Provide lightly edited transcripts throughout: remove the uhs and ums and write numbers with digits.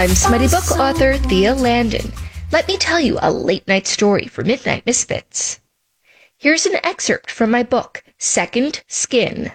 I'm Smutty Book author Thea Landon. Let me tell you a late-night story for Midnight Misfits. Here's an excerpt from my book, Second Skin.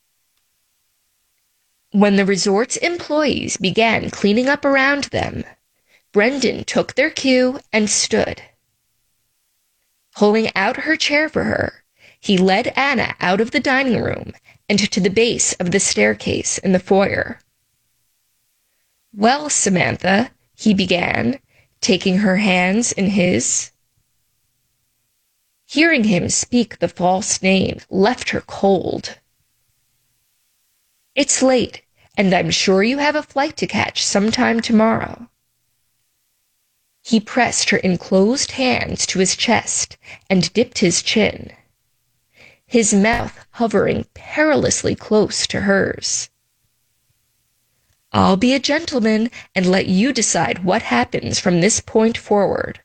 When the resort's employees began cleaning up around them, Brendan took their cue and stood. Pulling out her chair for her, he led Anna out of the dining room and to the base of the staircase in the foyer. "Well, Samantha," he began, taking her hands in his. Hearing him speak the false name left her cold. "It's late, and I'm sure you have a flight to catch sometime tomorrow." He pressed her enclosed hands to his chest and dipped his chin, his mouth hovering perilously close to hers. "I'll be a gentleman and let you decide what happens from this point forward."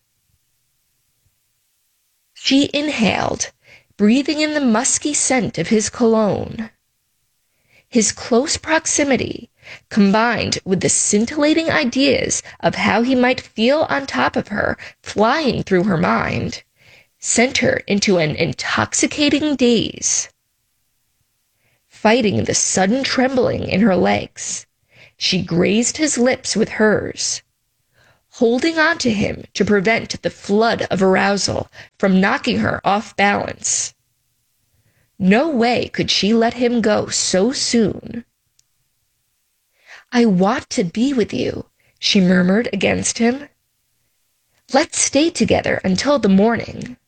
She inhaled, breathing in the musky scent of his cologne. His close proximity, combined with the scintillating ideas of how he might feel on top of her flying through her mind, sent her into an intoxicating daze. Fighting the sudden trembling in her legs, she grazed his lips with hers, holding on to him to prevent the flood of arousal from knocking her off balance. No way could she let him go so soon. "I want to be with you," she murmured against him. "Let's stay together until the morning."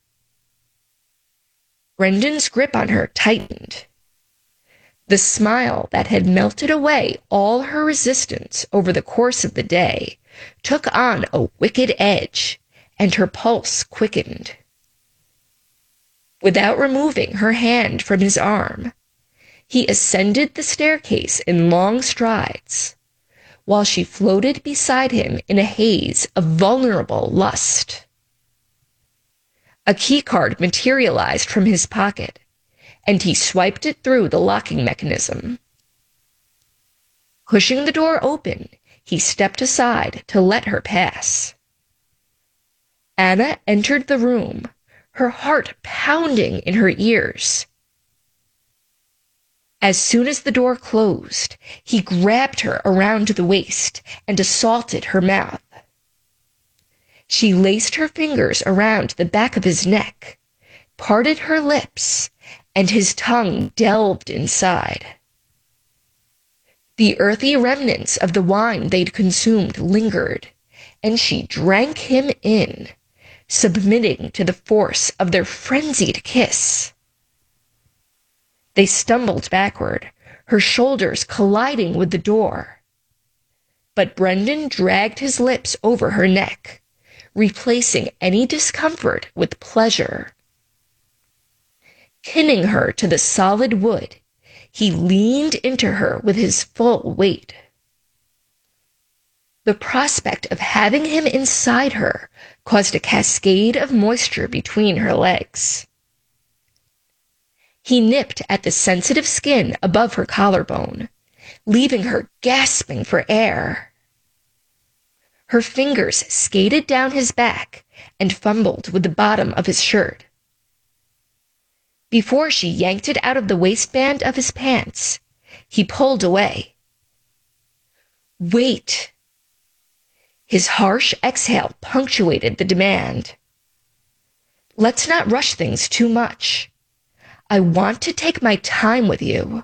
Brendan's grip on her tightened. The smile that had melted away all her resistance over the course of the day took on a wicked edge, and her pulse quickened. Without removing her hand from his arm, he ascended the staircase in long strides, while she floated beside him in a haze of vulnerable lust. A keycard materialized from his pocket, and he swiped it through the locking mechanism. Pushing the door open, he stepped aside to let her pass. Anna entered the room, her heart pounding in her ears. As soon as the door closed, he grabbed her around the waist and assaulted her mouth. She laced her fingers around the back of his neck, parted her lips, and his tongue delved inside. The earthy remnants of the wine they'd consumed lingered, and she drank him in, submitting to the force of their frenzied kiss. They stumbled backward, her shoulders colliding with the door. But Brendan dragged his lips over her neck, replacing any discomfort with pleasure. Pinning her to the solid wood, he leaned into her with his full weight. The prospect of having him inside her caused a cascade of moisture between her legs. He nipped at the sensitive skin above her collarbone, leaving her gasping for air. Her fingers skated down his back and fumbled with the bottom of his shirt. Before she yanked it out of the waistband of his pants, he pulled away. "Wait!" His harsh exhale punctuated the demand. "Let's not rush things too much. I want to take my time with you."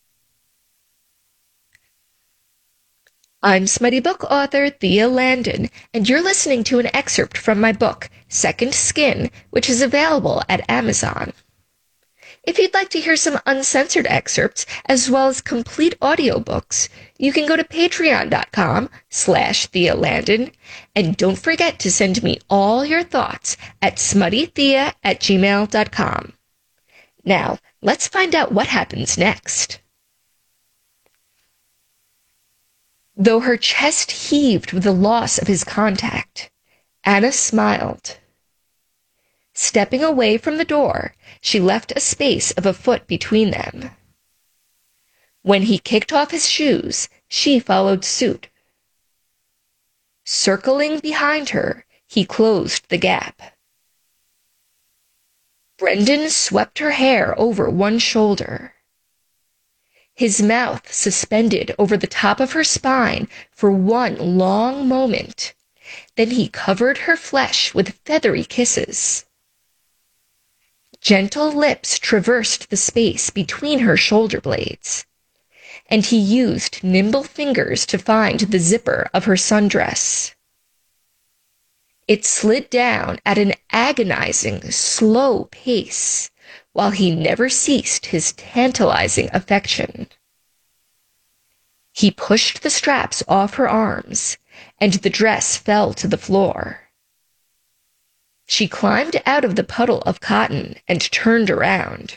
I'm Smutty Book author Thea Landon, and you're listening to an excerpt from my book, Second Skin, which is available at Amazon. If you'd like to hear some uncensored excerpts, as well as complete audiobooks, you can go to patreon.com/Thea Landon, and don't forget to send me all your thoughts at smuttythea@gmail.com. Now, let's find out what happens next. Though her chest heaved with the loss of his contact, Anna smiled. Stepping away from the door, she left a space of a foot between them. When he kicked off his shoes, she followed suit. Circling behind her, he closed the gap. Brendan swept her hair over one shoulder. His mouth suspended over the top of her spine for one long moment. Then he covered her flesh with feathery kisses. Gentle lips traversed the space between her shoulder blades, and he used nimble fingers to find the zipper of her sundress. It slid down at an agonizing, slow pace, while he never ceased his tantalizing affection. He pushed the straps off her arms, and the dress fell to the floor. She climbed out of the puddle of cotton and turned around.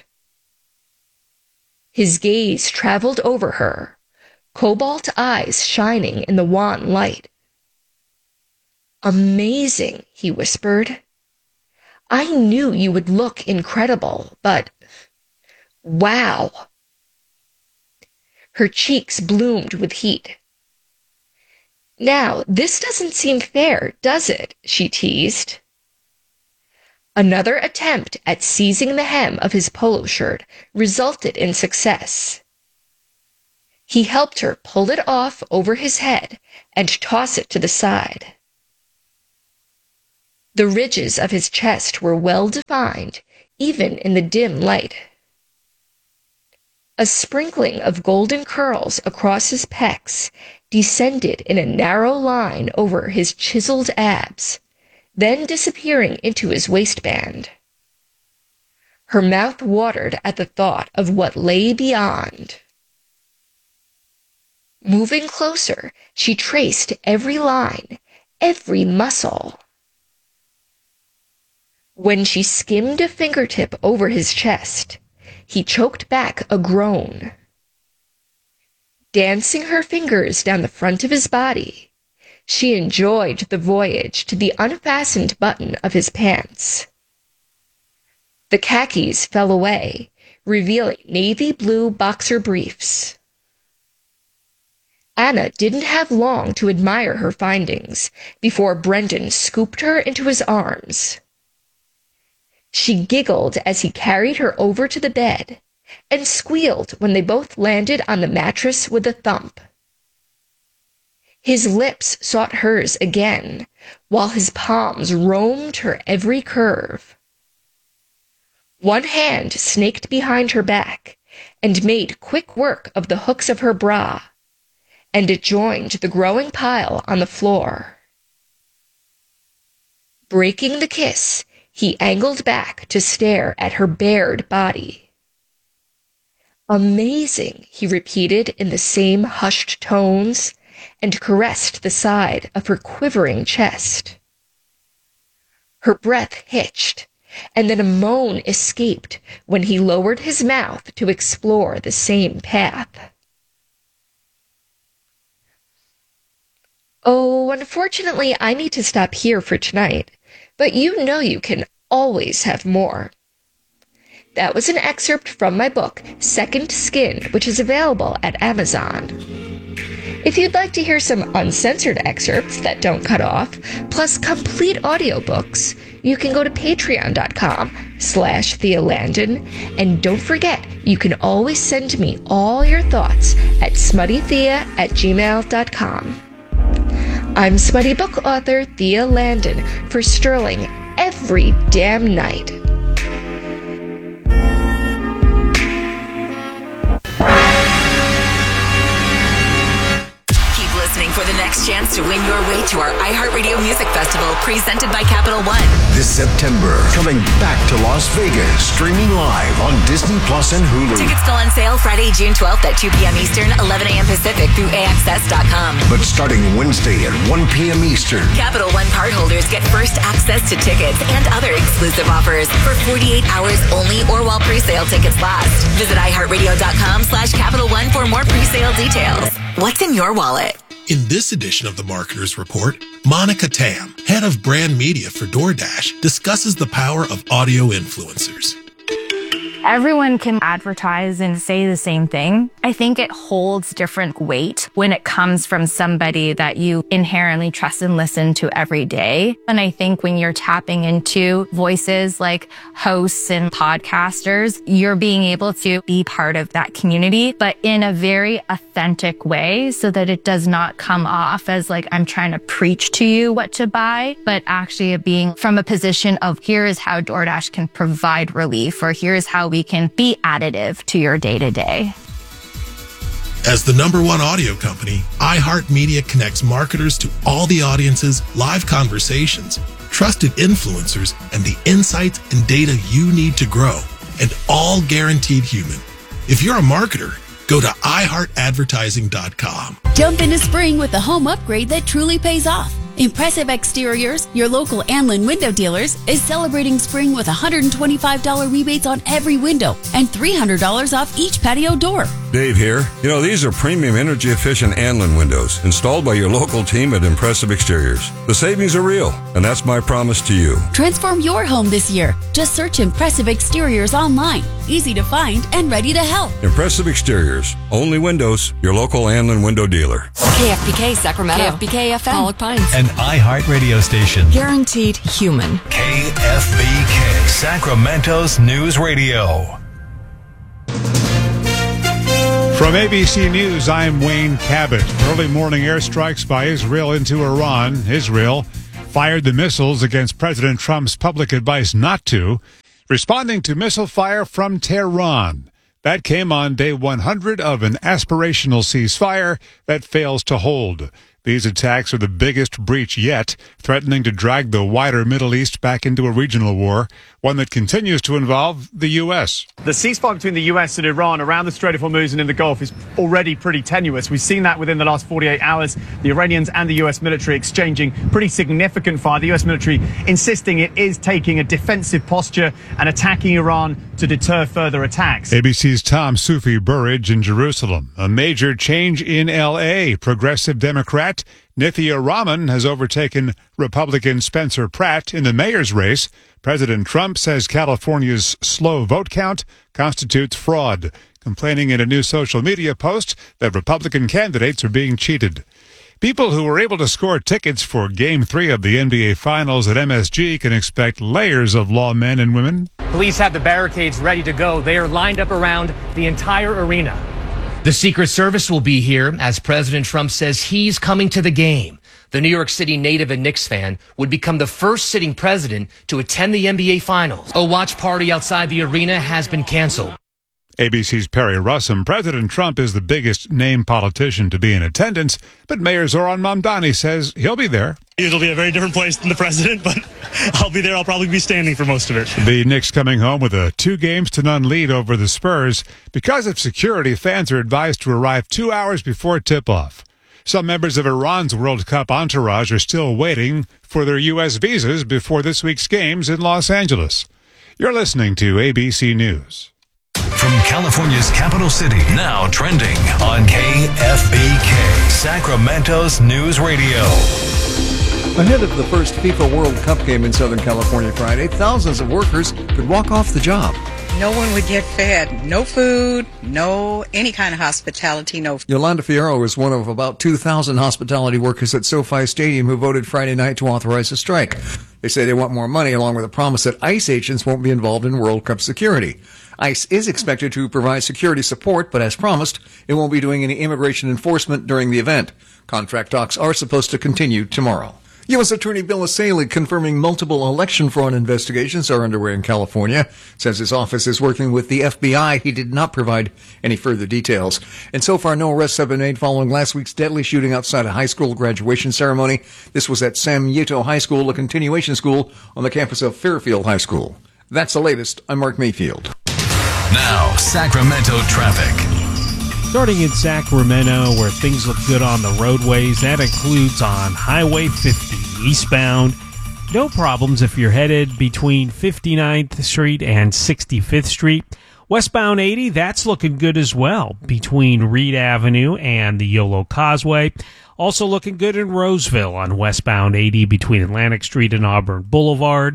His gaze traveled over her, cobalt eyes shining in the wan light. "Amazing," he whispered. "I knew you would look incredible, but wow." Her cheeks bloomed with heat. "Now, this doesn't seem fair, does it?" she teased. Another attempt at seizing the hem of his polo shirt resulted in success. He helped her pull it off over his head and toss it to the side. The ridges of his chest were well defined, even in the dim light. A sprinkling of golden curls across his pecs descended in a narrow line over his chiseled abs, then disappearing into his waistband. Her mouth watered at the thought of what lay beyond. Moving closer, she traced every line, every muscle. When she skimmed a fingertip over his chest, he choked back a groan. Dancing her fingers down the front of his body, she enjoyed the voyage to the unfastened button of his pants. The khakis fell away, revealing navy blue boxer briefs. Anna didn't have long to admire her findings before Brendan scooped her into his arms. She giggled as he carried her over to the bed, and squealed when they both landed on the mattress with a thump. His lips sought hers again, while his palms roamed her every curve. One hand snaked behind her back and made quick work of the hooks of her bra, and it joined the growing pile on the floor. Breaking the kiss, he angled back to stare at her bared body. "Amazing," he repeated in the same hushed tones, and caressed the side of her quivering chest. Her breath hitched, and then a moan escaped when he lowered his mouth to explore the same path. "Oh, unfortunately, I need to stop here for tonight, but you know you can always have more." That was an excerpt from my book, Second Skin, which is available at Amazon. If you'd like to hear some uncensored excerpts that don't cut off, plus complete audiobooks, you can go to patreon.com/Thea Landon, and don't forget, you can always send me all your thoughts at smuttythea@gmail.com. I'm smutty book author Thea Landon for Sterling every damn night. For the next chance to win your way to our iHeartRadio Music Festival presented by Capital One. This September, coming back to Las Vegas, streaming live on Disney Plus and Hulu. Tickets go on sale Friday, June 12th at 2 p.m. Eastern, 11 a.m. Pacific through AXS.com. But starting Wednesday at 1 p.m. Eastern, Capital One cardholders get first access to tickets and other exclusive offers for 48 hours only or while pre-sale tickets last. Visit iHeartRadio.com/Capital One for more pre-sale details. What's in your wallet? In this edition of the Marketer's Report, Monica Tam, head of brand media for DoorDash, discusses the power of audio influencers. Everyone can advertise and say the same thing. I think it holds different weight when it comes from somebody that you inherently trust and listen to every day. And I think when you're tapping into voices like hosts and podcasters, you're being able to be part of that community, but in a very authentic way so that it does not come off as like I'm trying to preach to you what to buy, but actually it being from a position of here is how DoorDash can provide relief, or here is how we can be additive to your day-to-day. As the #1 audio company, iHeartMedia connects marketers to all the audiences, live conversations, trusted influencers, and the insights and data you need to grow, and all guaranteed human. If you're a marketer, go to iHeartAdvertising.com. Jump into spring with a home upgrade that truly pays off. Impressive Exteriors, your local Anlin window dealers, is celebrating spring with $125 rebates on every window and $300 off each patio door. Dave here. You know, these are premium energy efficient Anlin windows installed by your local team at Impressive Exteriors. The savings are real, and that's my promise to you. Transform your home this year. Just search Impressive Exteriors online. Easy to find and ready to help. Impressive Exteriors. Only windows. Your local Anlin window dealer. KFBK Sacramento. KFBK FM. Pollock Pines. An iHeart radio station. Guaranteed human. KFBK Sacramento's News Radio. From ABC News, I'm Wayne Cabot. Early morning airstrikes by Israel into Iran. Israel fired the missiles against President Trump's public advice not to, responding to missile fire from Tehran. That came on day 100 of an aspirational ceasefire that fails to hold. These attacks are the biggest breach yet, threatening to drag the wider Middle East back into a regional war, one that continues to involve the U.S. The ceasefire between the U.S. and Iran around the Strait of Hormuz and in the Gulf is already pretty tenuous. We've seen that within the last 48 hours. The Iranians and the U.S. military exchanging pretty significant fire. The U.S. military insisting it is taking a defensive posture and attacking Iran to deter further attacks. ABC's Tom Sufi Burridge in Jerusalem. A major change in L.A. Progressive Democrat Nithya Raman has overtaken Republican Spencer Pratt in the mayor's race. President Trump says California's slow vote count constitutes fraud, complaining in a new social media post that Republican candidates are being cheated. People who were able to score tickets for Game 3 of the NBA Finals at MSG can expect layers of lawmen and women. Police have the barricades ready to go. They are lined up around the entire arena. The Secret Service will be here as President Trump says he's coming to the game. The New York City native and Knicks fan would become the first sitting president to attend the NBA Finals. A watch party outside the arena has been canceled. ABC's Perry Russum. President Trump is the biggest name politician to be in attendance, but Mayor Zoran Mamdani says he'll be there. It'll be a very different place than the president, but I'll be there. I'll probably be standing for most of it. The Knicks coming home with a 2-0 lead over the Spurs. Because of security, fans are advised to arrive 2 hours before tip-off. Some members of Iran's World Cup entourage are still waiting for their U.S. visas before this week's games in Los Angeles. You're listening to ABC News. From California's capital city, now trending on KFBK, Sacramento's News Radio. Ahead of the first FIFA World Cup game in Southern California Friday, thousands of workers could walk off the job. No one would get fed. No food, no any kind of hospitality, no. Yolanda Fierro is one of about 2,000 hospitality workers at SoFi Stadium who voted Friday night to authorize a strike. They say they want more money, along with a promise that ICE agents won't be involved in World Cup security. ICE is expected to provide security support, but as promised, it won't be doing any immigration enforcement during the event. Contract talks are supposed to continue tomorrow. U.S. Attorney Bill Asaley confirming multiple election fraud investigations are underway in California. Says his office is working with the FBI. He did not provide any further details. And so far, no arrests have been made following last week's deadly shooting outside a high school graduation ceremony. This was at Sam Yeto High School, a continuation school on the campus of Fairfield High School. That's the latest. I'm Mark Mayfield. Now, Sacramento traffic. Starting in Sacramento, where things look good on the roadways, that includes on Highway 50 eastbound. No problems if you're headed between 59th Street and 65th Street. Westbound 80, that's looking good as well, between Reed Avenue and the Yolo Causeway. Also looking good in Roseville on westbound 80 between Atlantic Street and Auburn Boulevard.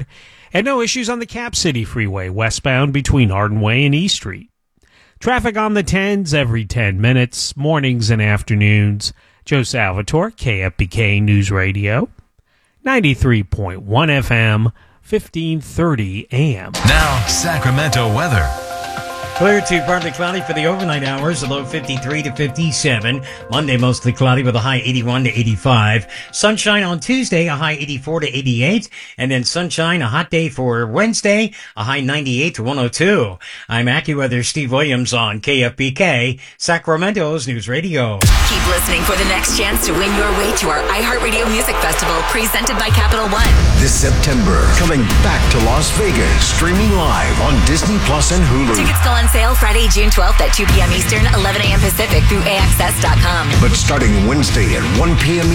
And no issues on the Cap City Freeway westbound between Arden Way and E Street. Traffic on the 10s every 10 minutes, mornings and afternoons. Joe Salvatore, KFBK News Radio, 93.1 FM, 1530 AM. Now, Sacramento weather. Clear to partly cloudy for the overnight hours, a low 53 to 57. Monday, mostly cloudy with a high 81 to 85. Sunshine on Tuesday, a high 84 to 88. And then sunshine, a hot day for Wednesday, a high 98 to 102. I'm AccuWeather Steve Williams on KFBK, Sacramento's News Radio. Keep listening for the next chance to win your way to our iHeartRadio Music Festival presented by Capital One. This September, coming back to Las Vegas, streaming live on Disney Plus and Hulu. Tickets still on sale Friday, June 12th at 2 p.m. Eastern, 11 a.m. Pacific through AXS.com. But starting Wednesday at 1 p.m.